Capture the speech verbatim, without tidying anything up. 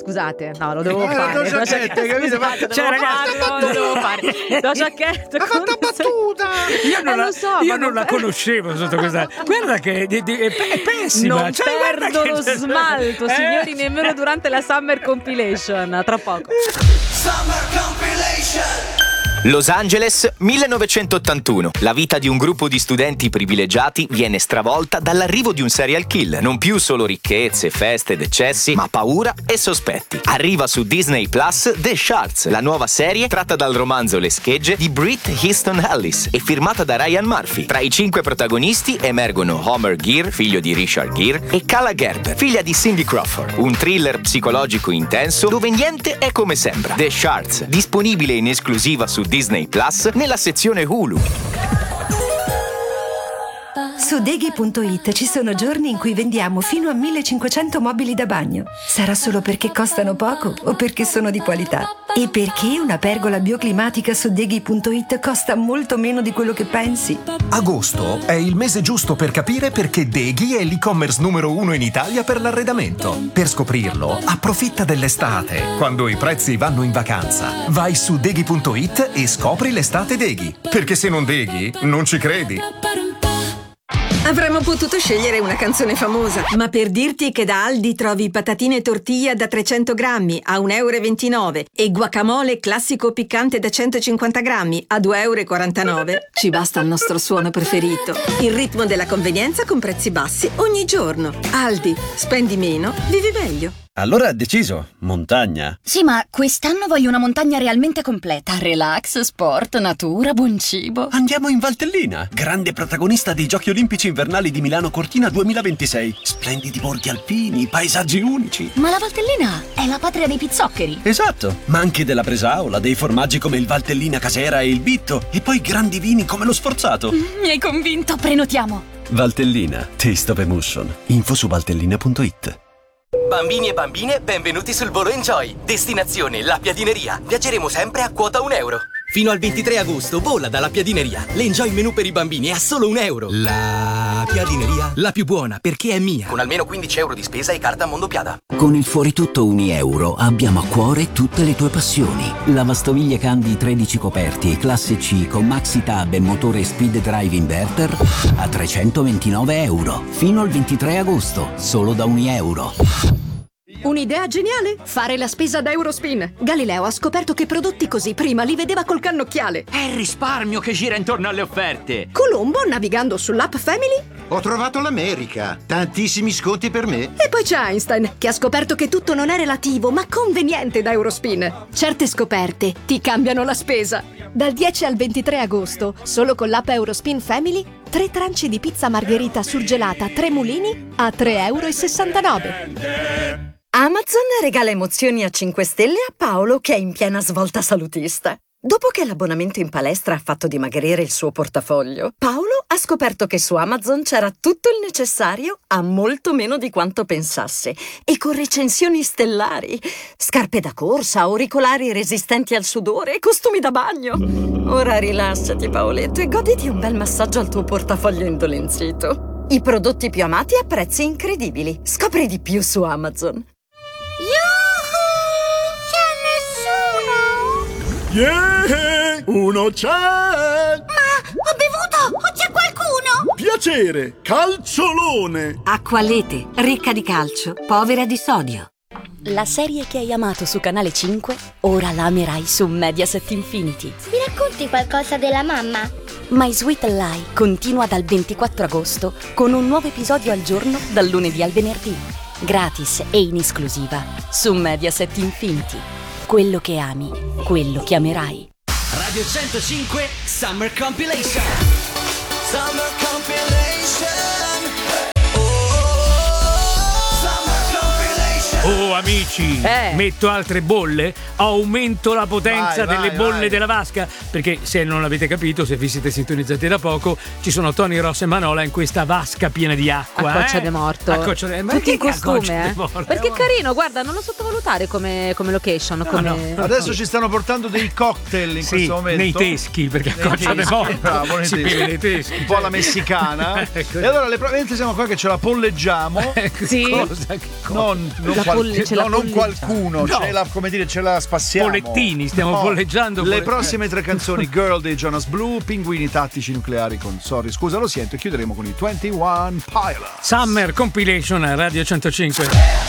scusate, no, lo devo Eh, fare. lo giacchetto, hai capito? Ma- Scusate, cioè, devo ragazzi, farlo, lo devo fare. Lo giacchetto. Ha fatto battuta! Io non, Eh, la, lo so, io ma non non- la conoscevo sotto questa. Guarda che è, è- è pessima. Non Cioè, guarda perdo che- lo smalto, Eh. signori, nemmeno durante la Summer Compilation. Tra poco. Los Angeles, millenovecentottantuno. La vita di un gruppo di studenti privilegiati viene stravolta dall'arrivo di un serial killer. Non più solo ricchezze, feste ed eccessi, ma paura e sospetti. Arriva su Disney Plus The Shards, la nuova serie tratta dal romanzo Le schegge di Bret Easton Ellis e firmata da Ryan Murphy. Tra i cinque protagonisti emergono Homer Gere, figlio di Richard Gere, e Kala Gerber, figlia di Cindy Crawford. Un thriller psicologico intenso dove niente è come sembra. The Shards, disponibile in esclusiva su Disney Plus nella sezione Hulu. Su Deghi punto it ci sono giorni in cui vendiamo fino a millecinquecento mobili da bagno. Sarà solo perché costano poco o perché sono di qualità? E perché una pergola bioclimatica su Deghi punto it costa molto meno di quello che pensi? Agosto è il mese giusto per capire perché Deghi è l'e-commerce numero uno in Italia per l'arredamento. Per scoprirlo, approfitta dell'estate, quando i prezzi vanno in vacanza. Vai su Deghi punto it e scopri l'estate Deghi. Perché se non Deghi, non ci credi. Avremmo potuto scegliere una canzone famosa, ma per dirti che da Aldi trovi patatine tortilla da trecento grammi a un euro e ventinove e guacamole classico piccante da centocinquanta grammi a due euro e quarantanove, ci basta il nostro suono preferito. Il ritmo della convenienza con prezzi bassi ogni giorno. Aldi, spendi meno, vivi meglio. Allora ha deciso, montagna. Sì, ma quest'anno voglio una montagna realmente completa. Relax, sport, natura, buon cibo. Andiamo in Valtellina, grande protagonista dei Giochi Olimpici Invernali di Milano Cortina duemilaventisei. Splendidi borghi alpini, paesaggi unici. Ma la Valtellina è la patria dei pizzoccheri. Esatto, ma anche della Bresaola, dei formaggi come il Valtellina Casera e il Bitto, e poi grandi vini come lo Sforzato. Mm, mi hai convinto, prenotiamo. Valtellina, taste of emotion. Info su valtellina punto it. Bambini e bambine, benvenuti sul volo Enjoy. Destinazione La Piadineria. Viaggeremo sempre a quota un euro. Fino al ventitré agosto vola dalla Piadineria. L'Enjoy menù per i bambini è a solo un euro. La Piadineria, la più buona perché è mia. Con almeno quindici euro di spesa e carta Mondopiada. Con il fuori tutto un euro abbiamo a cuore tutte le tue passioni. Lavastoviglie Candy tredici coperti e classe C con Maxi Tab e motore Speed Drive Inverter a trecentoventinove euro. Fino al ventitré agosto, solo da un euro. Un'idea geniale? Fare la spesa da Eurospin. Galileo ha scoperto che prodotti così prima li vedeva col cannocchiale. È il risparmio che gira intorno alle offerte. Colombo, navigando sull'app Family. Ho trovato l'America. Tantissimi sconti per me. E poi c'è Einstein, che ha scoperto che tutto non è relativo, ma conveniente da Eurospin. Certe scoperte ti cambiano la spesa. Dal dieci al ventitré agosto, solo con l'app Eurospin Family, tre tranci di pizza margherita surgelata tre mulini a tre euro e sessantanove. Amazon regala emozioni a cinque stelle a Paolo, che è in piena svolta salutista. Dopo che l'abbonamento in palestra ha fatto dimagrire il suo portafoglio, Paolo ha scoperto che su Amazon c'era tutto il necessario a molto meno di quanto pensasse e con recensioni stellari. Scarpe da corsa, auricolari resistenti al sudore e costumi da bagno. Ora rilassati, Paoletto, e goditi un bel massaggio al tuo portafoglio indolenzito. I prodotti più amati a prezzi incredibili. Scopri di più su Amazon. Yeah! Uno c'è! Ma ho bevuto! O c'è qualcuno? Piacere! Calciolone! Acqualete, ricca di calcio, povera di sodio. La serie che hai amato su Canale cinque, ora la amerai su Mediaset Infinity. Mi racconti qualcosa della mamma? My Sweet Lie continua dal ventiquattro agosto con un nuovo episodio al giorno dal lunedì al venerdì. Gratis e in esclusiva su Mediaset Infinity. Quello che ami, quello che amerai. Radio centocinque Summer Compilation. Summer Compilation. Oh amici, Eh. metto altre bolle, aumento la potenza Vai, delle vai, bolle vai. della vasca, perché se non l'avete capito, se vi siete sintonizzati da poco, ci sono Tony, Ross e Manola in questa vasca piena di acqua. A coccia eh? de morto. A coccia de... Ma Tutti in che a coccia costume, de eh? morto? Perché è carino, guarda, non lo sottovalutare come, come location. come... Adesso ci stanno portando dei cocktail in Sì, questo momento. nei teschi, perché a Nei coccia de teschi, morto bravo, nei si teschi. beve nei teschi. Un po' alla messicana. Ecco. E allora le, mentre siamo qua che ce la polleggiamo. Sì. Cosa? Non, non La qual- polle- ce no, la non polleggia. qualcuno, No. ce la, come dire, ce la spassiamo. Polettini, stiamo polleggiando Le polettini. prossime tre canzoni: Girl dei Jonas Blue, Pinguini tattici nucleari con Sorry scusa lo sento, e chiuderemo con i ventuno Pilots. Summer Compilation a Radio centocinque.